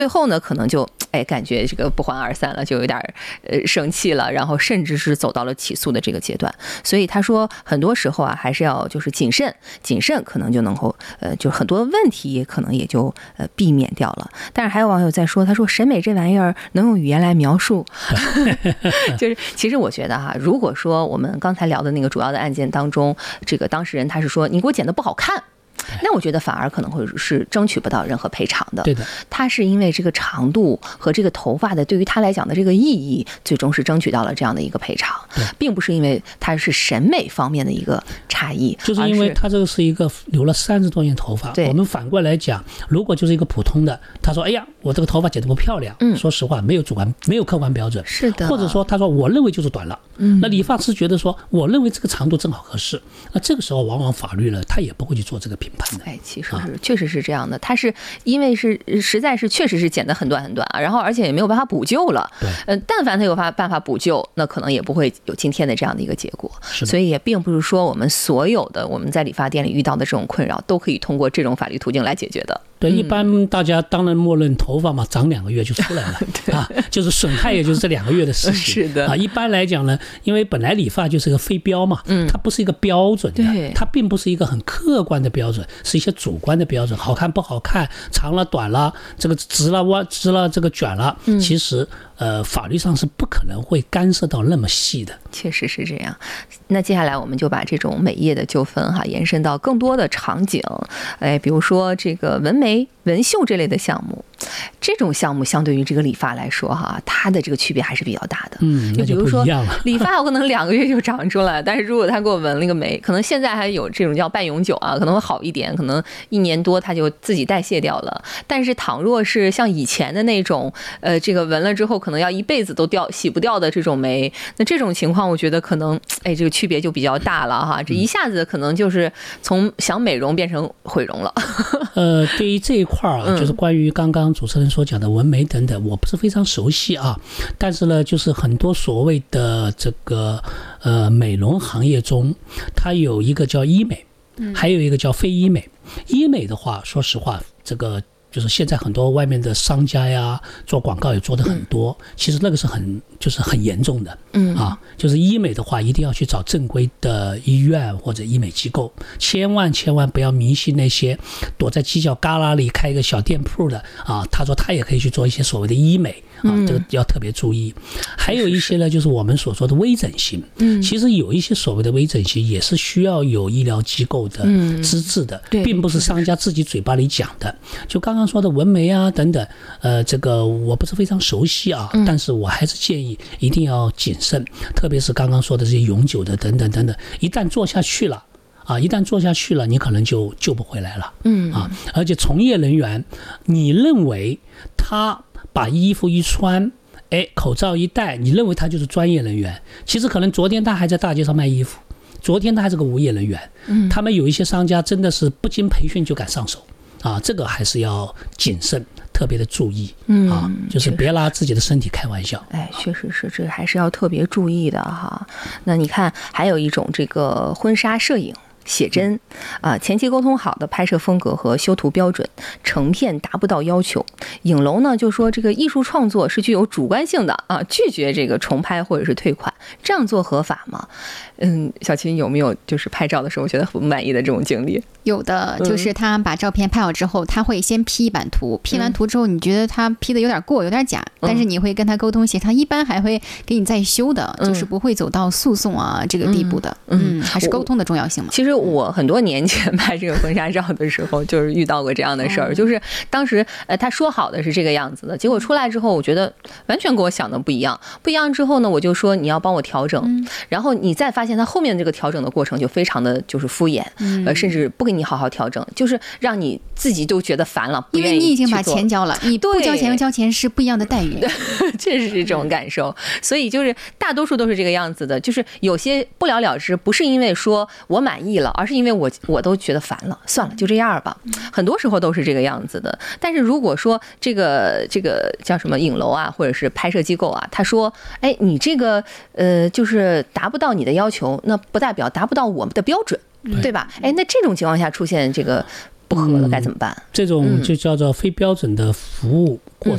最后呢，可能就感觉这个不欢而散了，就有点生气了，然后甚至是走到了起诉的这个阶段。所以他说，很多时候啊，还是要就是谨慎，可能就能够就很多问题可能也就避免掉了。但是还有网友在说，他说审美这玩意儿能用语言来描述，就是其实我觉得哈，如果说我们刚才聊的那个主要的案件当中，这个当事人他是说你给我剪得不好看。那我觉得反而可能会是争取不到任何赔偿的。 对的， 他是因为这个长度和这个头发的对于他来讲的这个意义，最终是争取到了这样的一个赔偿，并不是因为他是审美方面的一个差异， 就是因为他这个是一个留了30多年头发。我们反过来讲，如果就是一个普通的，他说哎呀我这个头发剪得不漂亮，说实话没有主观没有客观标准， 是的， 或者说他说我认为就是短了，那理发师觉得说我认为这个长度正好合适，那这个时候往往法律呢他也不会去做这个评判的。 其实是确实是这样的，他是因为是实在是确实是剪得很短很短啊，然后而且也没有办法补救了。但凡他有办法补救，那可能也不会有今天的这样的一个结果。所以也并不是说我们所有的我们在理发店里遇到的这种困扰都可以通过这种法律途径来解决的。 对，一般大家当然默认头发嘛，长2个月就出来了就是损害也就是这2个月的事情。 是的一般来讲呢，因为本来理发就是个非标嘛，它不是一个标准的，它并不是一个很客观的标准，是一些主观的标准，好看不好看，长了短了，这个直了弯直了这个卷了，其实法律上是不可能会干涉到那么细的。 确实是这样。那接下来我们就把这种美业的纠纷延伸到更多的场景，比如说这个纹眉、纹绣这类的项目，这种项目相对于这个理发来说它的这个区别还是比较大的。就比如说理发我可能2个月就长出来，但是如果他给我纹了个眉，可能现在还有这种叫半永久可能会好一点，可能1年多它就自己代谢掉了。但是倘若是像以前的那种这个纹了之后可能要一辈子都洗不掉的这种眉，那这种情况我觉得可能这个区别就比较大了这一下子可能就是从想美容变成毁容了。 对于这一块就是关于刚刚主持人所讲的纹眉等等，我不是非常熟悉但是呢，就是很多所谓的这个美容行业中，它有一个叫医美，还有一个叫非医美。医美的话，说实话，这个就是现在很多外面的商家呀，做广告也做得很多，其实那个是很严重的，就是医美的话，一定要去找正规的医院或者医美机构，千万不要迷信那些躲在犄角旮旯里开一个小店铺的他说他也可以去做一些所谓的医美这个要特别注意。还有一些呢，就是我们所说的微整形，其实有一些所谓的微整形也是需要有医疗机构的资质的，并不是商家自己嘴巴里讲的。就刚刚说的纹眉等等，这个我不是非常熟悉但是我还是建议一定要谨慎，特别是刚刚说的这些永久的等等，一旦做下去了你可能就救不回来了。而且从业人员，你认为他把衣服一穿，口罩一戴，你认为他就是专业人员，其实可能昨天他还在大街上卖衣服，昨天他还是个无业人员。他们有一些商家真的是不经培训就敢上手这个还是要谨慎，特别的注意就是别拿自己的身体开玩笑。 确实是，这个还是要特别注意的那你看，还有一种这个婚纱摄影。写真前期沟通好的拍摄风格和修图标准，成片达不到要求。影楼呢就说这个艺术创作是具有主观性的拒绝这个重拍或者是退款，这样做合法吗？小琴有没有就是拍照的时候觉得很不满意的这种经历？ 有的，就是他把照片拍好之后，他会先 P 一版图，P 完图之后你觉得他 P 的有点过有点假，但是你会跟他沟通协调，一般还会给你再修的，就是不会走到诉讼这个地步的。还是沟通的重要性嘛。 其实我很多年前拍这个婚纱照的时候就是遇到过这样的事儿，就是当时他说好的是这个样子的，结果出来之后我觉得完全跟我想的不一样之后呢，我就说你要帮我调整，然后你再发现他后面这个调整的过程就非常的就是敷衍，甚至不给你好好调整，就是让你自己都觉得烦了， 因为你已经把钱交了，你不交钱和交钱是不一样的待遇。 确实是这种感受。所以就是大多数都是这个样子的，就是有些不了了之，不是因为说我满意了，而是因为我都觉得烦了，算了就这样吧，很多时候都是这个样子的。但是如果说这个叫什么影楼或者是拍摄机构他说你这个就是达不到你的要求，那不代表达不到我们的标准，对吧？那这种情况下出现这个不合了该怎么办？ 这种就叫做非标准的服务过